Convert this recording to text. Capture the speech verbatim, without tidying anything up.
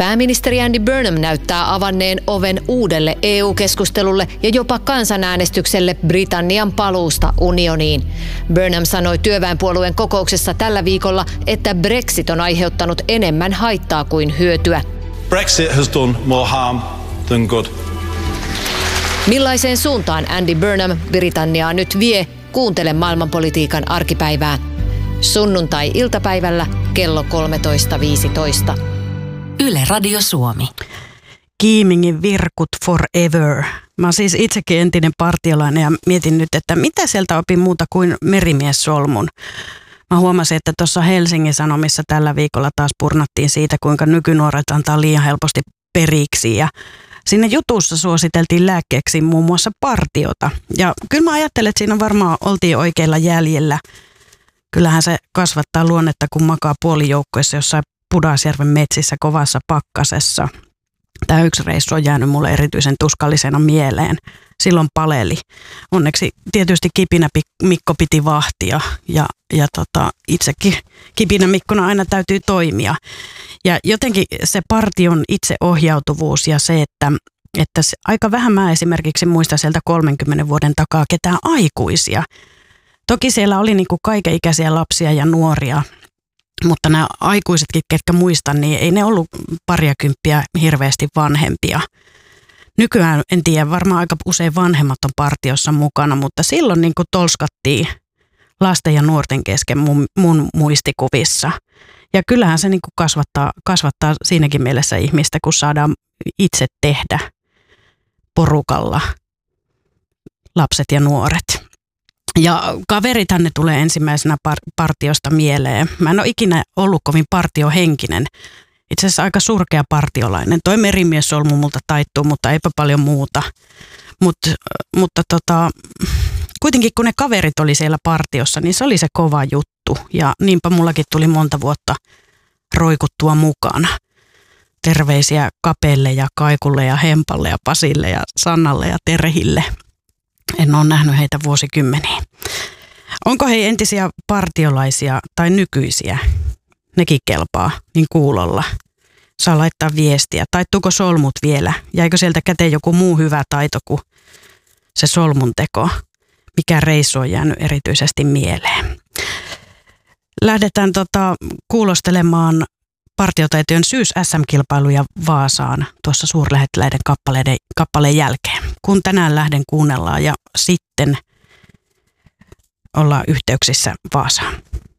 Pääministeri Andy Burnham näyttää avanneen oven uudelle E U-keskustelulle ja jopa kansanäänestykselle Britannian paluusta unioniin. Burnham sanoi työväenpuolueen kokouksessa tällä viikolla, että Brexit on aiheuttanut enemmän haittaa kuin hyötyä. Brexit has done more harm than good. Millaiseen suuntaan Andy Burnham Britanniaa nyt vie? Kuuntele maailmanpolitiikan arkipäivää. Sunnuntai-iltapäivällä kello kolmetoista viisitoista. Yle Radio Suomi. Kiimingin virkut forever. Mä oon siis itsekin entinen partiolainen ja mietin nyt, että mitä sieltä opin muuta kuin merimiessolmun. Mä huomasin, että tuossa Helsingin Sanomissa tällä viikolla taas purnattiin siitä, kuinka nykynuoret antaa liian helposti periksi ja siinä jutussa suositeltiin lääkkeeksi muun muassa partiota. Ja kyllä mä ajattelen, että siinä varmaan oltiin oikeilla jäljellä. Kyllähän se kasvattaa luonnetta, kun makaa puolijoukkoissa jossain Pudasjärven metsissä kovassa pakkasessa. Tämä yksi reissu on jäänyt mulle erityisen tuskallisena mieleen. Silloin paleli. Onneksi tietysti Kipinä Mikko piti vahtia ja, ja tota, itsekin Kipinä Mikkona aina täytyy toimia. Ja jotenkin se partion itseohjautuvuus ja se, että, että se, aika vähän mä esimerkiksi muistan sieltä kolmenkymmenen vuoden takaa ketään aikuisia. Toki siellä oli niin kuin kaikenikäisiä lapsia ja nuoria, mutta nämä aikuisetkin, ketkä muistan, niin ei ne ollut pariakymppiä hirveästi vanhempia. Nykyään en tiedä, varmaan aika usein vanhemmat on partiossa mukana, mutta silloin niin kuin tolskattiin lasten ja nuorten kesken mun, mun muistikuvissa. Ja kyllähän se niin kuin kasvattaa, kasvattaa siinäkin mielessä ihmistä, kun saadaan itse tehdä porukalla lapset ja nuoret. Ja kaverithan ne tulee ensimmäisenä par- partiosta mieleen. Mä en ole ikinä ollut kovin partiohenkinen. Itse asiassa aika surkea partiolainen. Toi merimiessolmu multa taittuu, mutta eipä paljon muuta. Mut, mutta tota, kuitenkin kun ne kaverit oli siellä partiossa, niin se oli se kova juttu. Ja niinpä mullakin tuli monta vuotta roikuttua mukana. Terveisiä Kapelle ja Kaikulle ja Hempalle ja Pasille ja Sannalle ja Terhille. En ole nähnyt heitä vuosikymmeniin. Onko he entisiä partiolaisia tai nykyisiä? Nekin kelpaa, niin kuulolla. Saa laittaa viestiä. Taittuuko solmut vielä? Jäikö sieltä käteen joku muu hyvä taito kuin se solmun teko? Mikä reissu on jäänyt erityisesti mieleen? Lähdetään tota, kuulostelemaan partiotaitojen syys-S M-kilpailuja Vaasaan tuossa suurlähettiläiden kappaleiden, kappaleen jälkeen. Kun tänään lähden kuunnellaan ja sitten ollaan yhteyksissä Vaasaan.